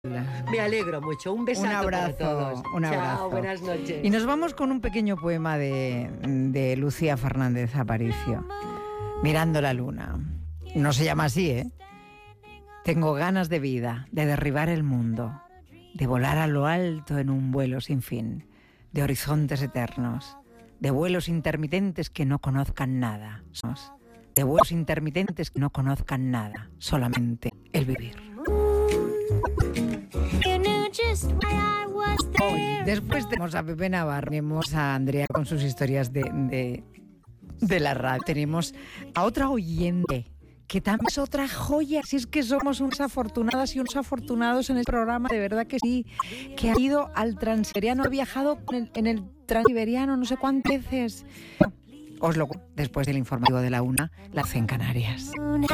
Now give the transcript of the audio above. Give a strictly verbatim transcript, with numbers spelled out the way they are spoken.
Me alegro mucho. Un besazo Un abrazo, para todos. un abrazo. Chao, buenas noches. Y nos vamos con un pequeño poema de, de Lucía Fernández Aparicio. Mirando la luna. No se llama así, ¿eh? Tengo ganas de vida, de derribar el mundo, de volar a lo alto en un vuelo sin fin, de horizontes eternos, de vuelos intermitentes que no conozcan nada, de vuelos intermitentes que no conozcan nada, solamente el vivir. Hoy, después tenemos a Pepe Navarro, tenemos a Andrea con sus historias de, de, de la radio, tenemos a otra oyente que también es otra joya. Si es que somos unas afortunadas y unos afortunados en el programa, de verdad que sí, que ha ido al Transiberiano, ha viajado en el, en el Transiberiano no sé cuántas veces. Os lo cuento después del informativo de la una, la C en Canarias.